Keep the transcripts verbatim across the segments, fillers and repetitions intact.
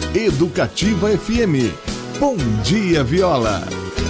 Educativa F M. Bom dia, Viola.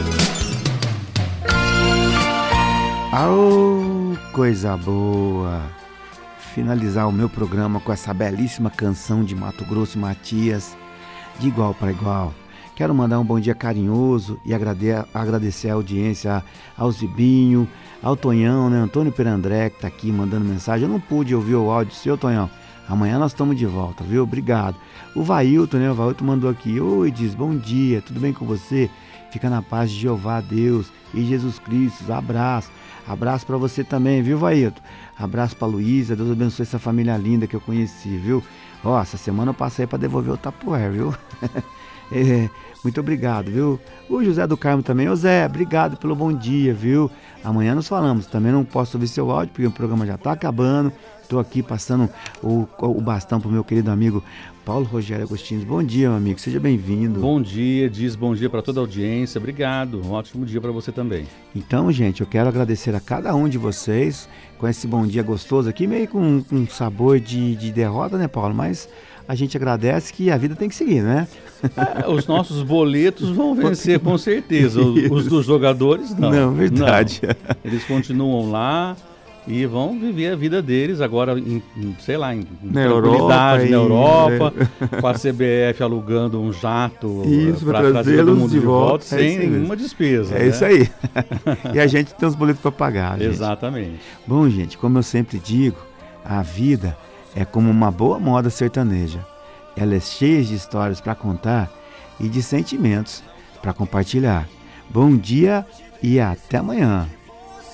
Aô, coisa boa. Finalizar o meu programa com essa belíssima canção de Mato Grosso e Matias, de igual para igual. Quero mandar um bom dia carinhoso e agradecer a audiência ao Zibinho, ao Tonhão, né? Antônio Perandré, que tá aqui mandando mensagem. Eu não pude ouvir o áudio seu, Tonhão. Amanhã nós estamos de volta, viu? Obrigado. O Vailton, né? O Vailton mandou aqui. Oi, diz, bom dia, tudo bem com você? Fica na paz de Jeová, Deus e Jesus Cristo. Abraço. Abraço para você também, viu, Vailton? Abraço para Luísa. Deus abençoe essa família linda que eu conheci, viu? Ó, essa semana eu passei para devolver o Tupperware, viu? É, muito obrigado, viu? O José do Carmo também. Ô Zé, obrigado pelo bom dia, viu? Amanhã nos falamos. Também não posso ouvir seu áudio porque o programa já tá acabando. Estou aqui passando o, o bastão pro meu querido amigo Paulo Rogério Agostinho. Bom dia, meu amigo. Seja bem-vindo. Bom dia, diz bom dia para toda a audiência. Obrigado. Um ótimo dia para você também. Então, gente, eu quero agradecer a cada um de vocês com esse bom dia gostoso aqui, meio com um sabor de, de derrota, né, Paulo? Mas a gente agradece que a vida tem que seguir, né? Ah, os nossos boletos vão vencer com certeza. Os, os dos jogadores, não. Não, verdade. Não. Eles continuam lá e vão viver a vida deles agora, em, em, sei lá, em na tranquilidade, Europa, na Europa, é. com a C B F alugando um jato para trazer todo mundo de volta, volta é sem nenhuma despesa. É né? isso aí. E a gente tem os boletos para pagar. Gente. Exatamente. Bom, gente, como eu sempre digo, a vida é como uma boa moda sertaneja. Ela é cheia de histórias para contar e de sentimentos para compartilhar. Bom dia e até amanhã.